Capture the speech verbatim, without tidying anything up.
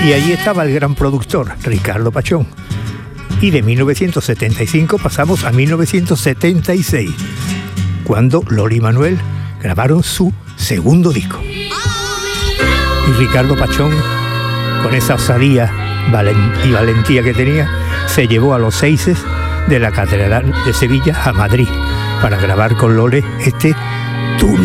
Y allí estaba el gran productor, Ricardo Pachón. Y de mil novecientos setenta y cinco pasamos a mil novecientos setenta y seis, cuando Loli y Manuel grabaron su segundo disco. Y Ricardo Pachón, con esa osadía y valentía que tenía, se llevó a los seises de la Catedral de Sevilla a Madrid para grabar con Lole este Tú